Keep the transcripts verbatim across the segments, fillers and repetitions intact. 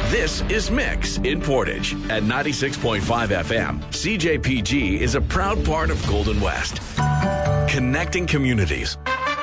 This is Mix in Portage at ninety-six point five F M. C J P G is a proud part of Golden West, connecting communities.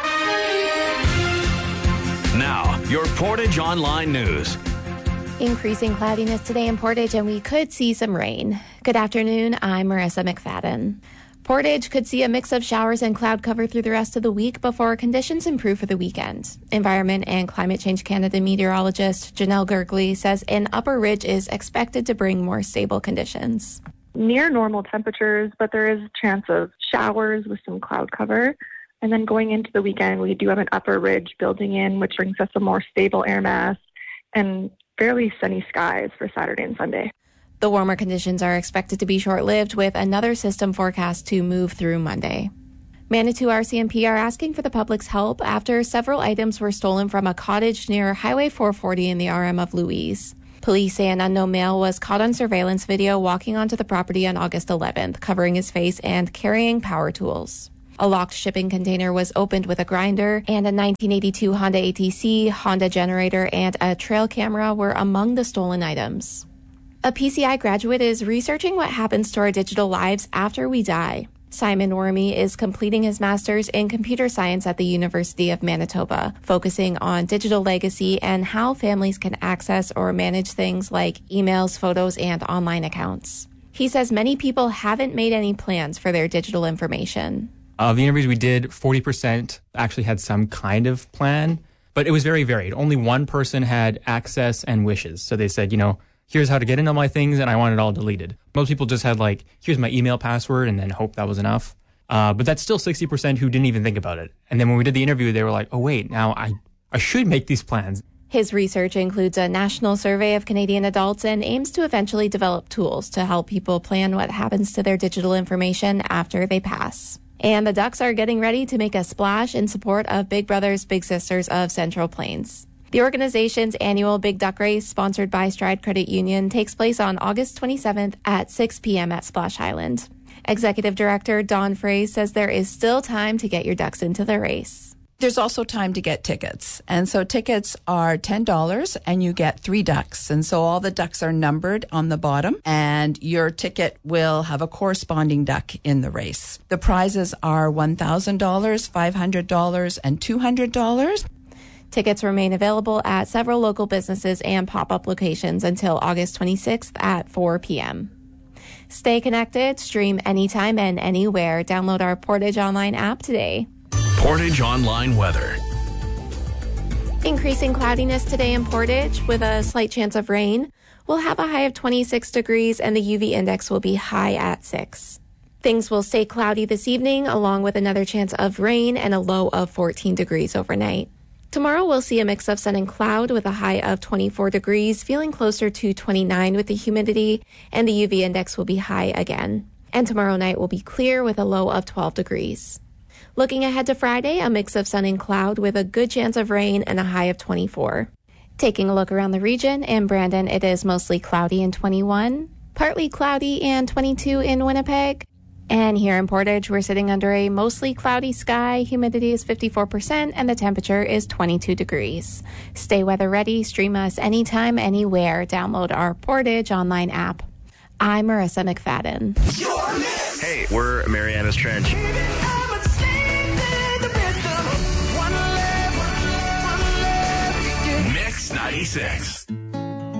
Now, your Portage Online News. Increasing cloudiness today in Portage, and we could see some rain. Good afternoon, I'm Marissa McFadden. Portage could see a mix of showers and cloud cover through the rest of the week before conditions improve for the weekend. Environment and Climate Change Canada meteorologist Janelle Gergley says an upper ridge is expected to bring more stable conditions. Near normal temperatures, but there is a chance of showers with some cloud cover. And then going into the weekend, we do have an upper ridge building in, which brings us a more stable air mass and fairly sunny skies for Saturday and Sunday. The warmer conditions are expected to be short-lived, with another system forecast to move through Monday. Manitou R C M P are asking for the public's help after several items were stolen from a cottage near Highway four forty in the R M of Louise. Police say an unknown male was caught on surveillance video walking onto the property on August eleventh, covering his face and carrying power tools. A locked shipping container was opened with a grinder, and a nineteen eighty-two Honda A T C, Honda generator, and a trail camera were among the stolen items. A P C I graduate is researching what happens to our digital lives after we die. Simon Wormy is completing his master's in computer science at the University of Manitoba, focusing on digital legacy and how families can access or manage things like emails, photos, and online accounts. He says many people haven't made any plans for their digital information. Of the interviews we did, forty percent actually had some kind of plan, but it was very varied. Only one person had access and wishes. So they said, you know, here's how to get into my things, and I want it all deleted. Most people just had like, here's my email password, and then hope that was enough. Uh, but that's still sixty percent who didn't even think about it. And then when we did the interview, they were like, oh, wait, now I, I should make these plans. His research includes a national survey of Canadian adults and aims to eventually develop tools to help people plan what happens to their digital information after they pass. And the Ducks are getting ready to make a splash in support of Big Brothers Big Sisters of Central Plains. The organization's annual Big Duck Race, sponsored by Stride Credit Union, takes place on August twenty-seventh at six p.m. at Splash Island. Executive Director Dawn Frey says there is still time to get your ducks into the race. There's also time to get tickets. And so tickets are ten dollars and you get three ducks. And so all the ducks are numbered on the bottom and your ticket will have a corresponding duck in the race. The prizes are one thousand dollars, five hundred dollars, and two hundred dollars. Tickets remain available at several local businesses and pop-up locations until August twenty-sixth at four p.m. Stay connected, stream anytime and anywhere. Download our Portage Online app today. Portage Online weather. Increasing cloudiness today in Portage with a slight chance of rain. We'll have a high of twenty-six degrees and the U V index will be high at six. Things will stay cloudy this evening, along with another chance of rain and a low of fourteen degrees overnight. Tomorrow we'll see a mix of sun and cloud with a high of twenty-four degrees, feeling closer to twenty-nine with the humidity, and the U V index will be high again. And tomorrow night will be clear with a low of twelve degrees. Looking ahead to Friday, a mix of sun and cloud with a good chance of rain and a high of twenty-four. Taking a look around the region, in Brandon it is mostly cloudy and twenty-one, partly cloudy and twenty-two in Winnipeg. And here in Portage, we're sitting under a mostly cloudy sky, humidity is fifty-four percent, and the temperature is twenty-two degrees. Stay weather ready, stream us anytime, anywhere. Download our Portage Online app. I'm Marissa McFadden. Hey, we're Mariana's Trench. Mix ninety-six.